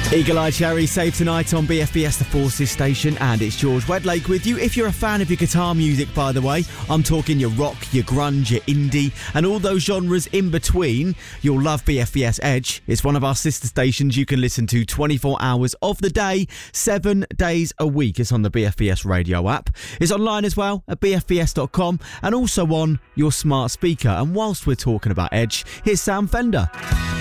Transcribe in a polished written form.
Eagle Eye Cherry Save Tonight on BFBS The Forces station, and it's George Wedlake with you. If you're a fan of your guitar music, by the way, I'm talking your rock, your grunge, your indie and all those genres in between, you'll love BFBS Edge. It's one of our sister stations you can listen to 24 hours of the day, 7 days a week. It's on the BFBS radio app. It's online as well at bfbs.com and also on your smart speaker. And whilst we're talking about Edge, here's Sam Fender.